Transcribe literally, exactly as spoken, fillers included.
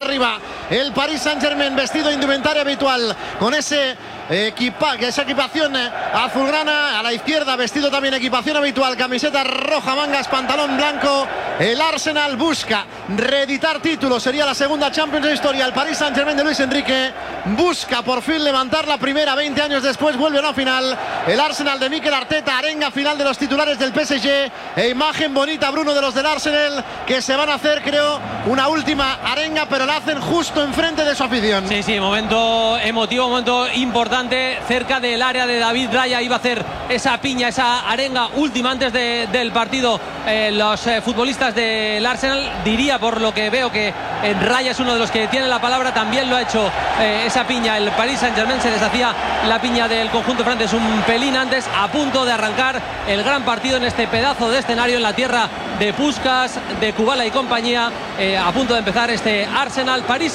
arriba el Paris Saint-Germain, vestido de indumentaria habitual, con ese Equipa, esa equipación azulgrana. A la izquierda, vestido también equipación habitual, camiseta roja, mangas, pantalón blanco. El Arsenal busca reeditar títulos, sería la segunda Champions de la historia. El Paris Saint-Germain de Luis Enrique busca por fin levantar la primera, veinte años después vuelve a una final. El Arsenal de Mikel Arteta, arenga final de los titulares del P S G, e imagen bonita, Bruno, de los del Arsenal, que se van a hacer, creo, una última arenga, pero la hacen justo enfrente de su afición. Sí, sí, momento emotivo, momento importante, cerca del área de David Raya. Iba a hacer esa piña, esa arenga última antes de, del partido. Eh, los eh, futbolistas del Arsenal, diría por lo que veo que eh, Raya es uno de los que tiene la palabra, también lo ha hecho eh, esa piña. El Paris Saint-Germain se deshacía la piña del conjunto francés un pelín antes, a punto de arrancar el gran partido en este pedazo de escenario en la tierra de Puskás, de Kubala y compañía. Eh, a punto de empezar este Arsenal París.